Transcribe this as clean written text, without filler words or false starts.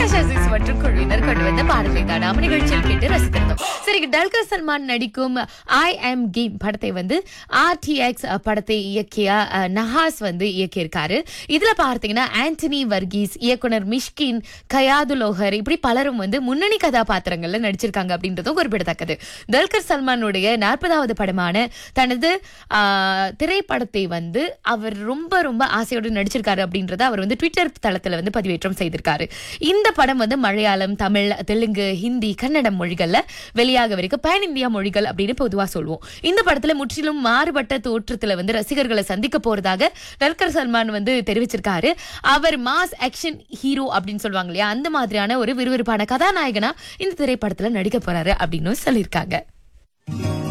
ஆகாஷ் அசீஸ் மற்றும் குழுவினர் கொண்டு வந்த பாடலை தான் நாம நிகழ்ச்சியில் கேட்டு ரசித்திருந்தோம். சரி, டல்கர் சல்மான் நடிக்கும் ஐ ஆம் கேம் படத்தை வந்து RTX படத்தை இயக்கிய நஹாஸ் வந்து இயக்கியிருக்காரு. இதுல பார்த்தீங்கன்னா ஆண்டனி வர்கீஸ், இயக்குனர் மிஷ்கின், கயாது லோஹர் இப்படி பலரும் வந்து முன்னணி கதாபாத்திரங்கள்ல நடிச்சிருக்காங்க அப்படின்றதும் குறிப்பிடத்தக்கது. டல்கர் சல்மானுடைய 40வது படமான தனது திரைப்படத்தை வந்து அவர் ரொம்ப ரொம்ப ஆசையோடு நடிச்சிருக்காரு அப்படின்றத அவர் வந்து ட்விட்டர் தளத்துல வந்து பதிவேற்றம் செய்திருக்காரு. இந்த படம் வந்து மலையாளம், தமிழ், தெலுங்கு, ஹிந்தி, கன்னடம் மொழிகள்ல வெளியாகவிருக்கு. பேன் இந்தியா மொழிகள் அப்படின்னு பொதுவா சொல்லுவோம். இந்த படத்துல முற்றிலும் மாறுபட்ட தோற்றத்துல வந்து ரசிகர்களை சந்திக்க போறதாக டல்கர் சல்மான் வந்து தெரிவிச்சிருக்காரு. அவர் மாஸ் ஆக்ஷன் ஹீரோ அப்படின்னு சொல்லுவாங்க இல்லையா, அந்த மாதிரியான ஒரு விறுவிறுப்பான கதாநாயகனா இந்த திரைப்படத்துல நடிக்க போறாரு அப்படின்னு சொல்லியிருக்காங்க.